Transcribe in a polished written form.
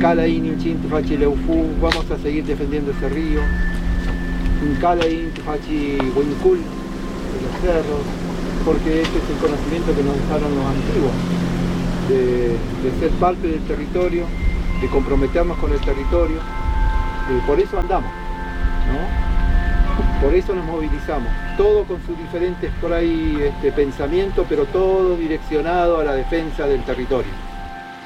Cala Inichin Tufachi Leufu, vamos a seguir defendiendo ese río. Cala Tufachi Huincul, de los cerros, porque ese es el conocimiento que nos dejaron los antiguos, de ser parte del territorio, de comprometernos con el territorio. Por eso andamos, ¿no? Por eso nos movilizamos, todo con sus diferentes por ahí pensamientos, pero todo direccionado a la defensa del territorio.